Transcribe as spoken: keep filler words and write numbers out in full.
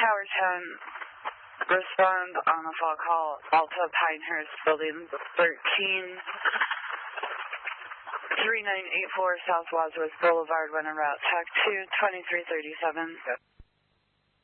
Tower ten, respond on a fall call, Alta Pinehurst, building thirteen, three nine eight four South Wadsworth Boulevard, when en route, T A C two, twenty-three thirty-seven.